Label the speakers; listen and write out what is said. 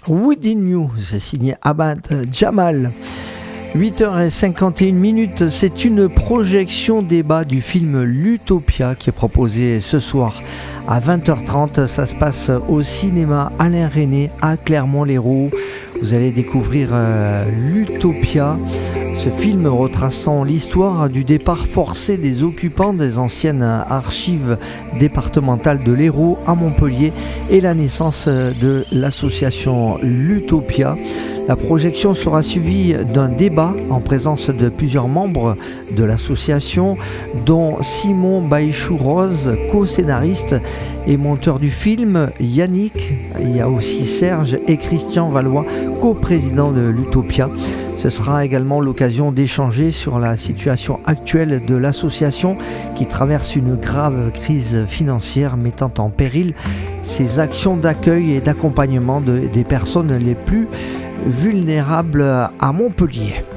Speaker 1: Within You, c'est signé Abad Jamal. 8h51, c'est une projection débat du film L'Utopia qui est proposé ce soir à 20h30. Ça se passe au cinéma Alain Resnais à Clermont-Lérault. Vous allez découvrir L'Utopia. Ce film retraçant l'histoire du départ forcé des occupants des anciennes archives départementales de l'Hérault à Montpellier et la naissance de l'association L'Utopia. La projection sera suivie d'un débat en présence de plusieurs membres de l'association, dont Simon Baïchou-Rose, co-scénariste et monteur du film, Yannick, il y a aussi Serge et Christian Valois, co-présidents de l'Utopia. Ce sera également l'occasion d'échanger sur la situation actuelle de l'association qui traverse une grave crise financière mettant en péril ses actions d'accueil et d'accompagnement des personnes les plus vulnérables à Montpellier.